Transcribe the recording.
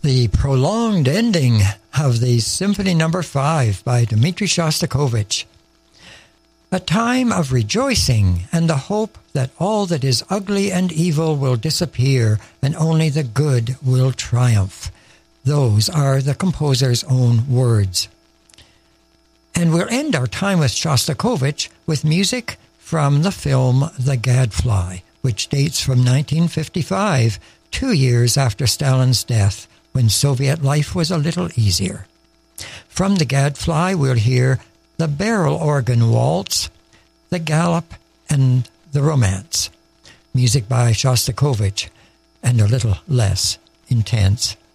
the prolonged ending of the Symphony No. 5 by Dmitri Shostakovich. A time of rejoicing and the hope that all that is ugly and evil will disappear and only the good will triumph. Those are the composer's own words. And we'll end our time with Shostakovich with music from the film The Gadfly, which dates from 1955, 2 years after Stalin's death, when Soviet life was a little easier. From The Gadfly, we'll hear the Barrel Organ Waltz, the Galop, and the Romance. Music by Shostakovich, and a little less intense.